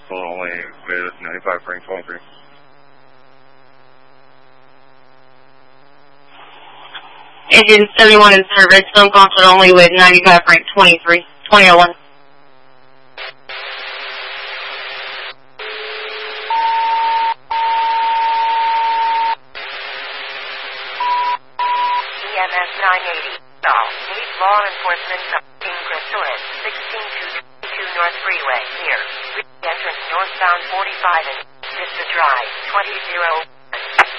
console only with 95 Frank 23. Engine 71 in service, phone console only with 95 Frank 23, 2001. EMS 980, need law enforcement in Crestores, 16222 North Freeway, here. Entrance northbound 45 and Vista Drive, 2001.